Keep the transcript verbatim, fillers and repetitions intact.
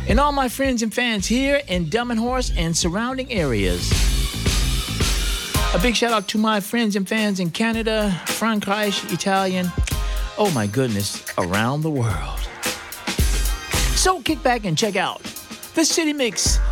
and all my friends and fans here in Delmenhorst and surrounding areas. A big shout out to my friends and fans in Canada, Frankreich, Italian, oh my goodness, around the world. So kick back and check out the City Mix